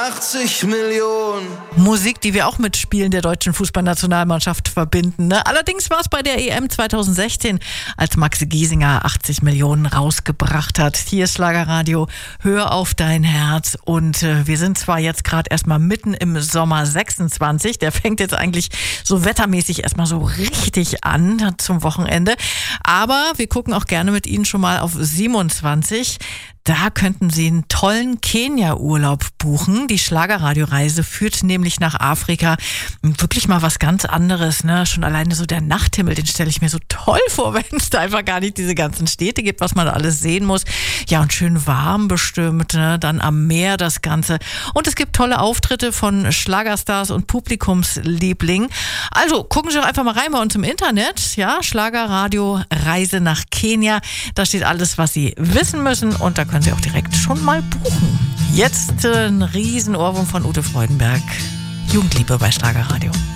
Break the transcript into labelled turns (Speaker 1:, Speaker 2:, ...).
Speaker 1: 80 Millionen.
Speaker 2: Musik, die wir auch mit Spielen der deutschen Fußballnationalmannschaft verbinden. Ne? Allerdings war es bei der EM 2016, als Max Giesinger 80 Millionen rausgebracht hat. Hier ist Schlagerradio, hör auf dein Herz. Und wir sind zwar jetzt gerade erstmal mitten im Sommer 26, der fängt jetzt eigentlich so wettermäßig erstmal so richtig an zum Wochenende. Aber wir gucken auch gerne mit Ihnen schon mal auf 27. Da könnten Sie einen tollen Kenia-Urlaub buchen. Die Schlagerradioreise führt nämlich nach Afrika. Wirklich mal was ganz anderes, ne? Schon alleine so der Nachthimmel, den stelle ich mir so toll vor, wenn es da einfach gar nicht diese ganzen Städte gibt, was man da alles sehen muss. Ja, und schön warm bestimmt, ne? Dann am Meer das Ganze. Und es gibt tolle Auftritte von Schlagerstars und Publikumslieblingen. Also gucken Sie doch einfach mal rein bei uns im Internet. Ja, Schlagerradio Reise nach Kenia. Da steht alles, was Sie wissen müssen, und da können Sie auch direkt schon mal buchen. Jetzt ein Riesenohrwurm von Ute Freudenberg. Jugendliebe bei Schlagerradio.